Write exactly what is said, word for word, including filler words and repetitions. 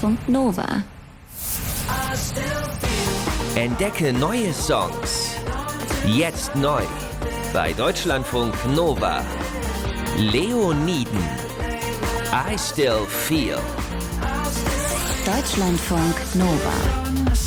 Deutschlandfunk Nova. Entdecke neue Songs. Jetzt neu bei Deutschlandfunk Nova. Leoniden. I Still Feel. Deutschlandfunk Nova.